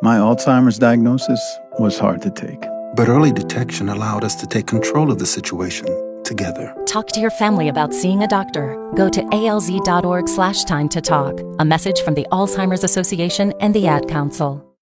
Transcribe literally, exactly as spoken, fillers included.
My Alzheimer's diagnosis was hard to take. But early detection allowed us to take control of the situation together. Talk to your family about seeing a doctor. Go to alz.org slash time to talk. A message from the Alzheimer's Association and the Ad Council.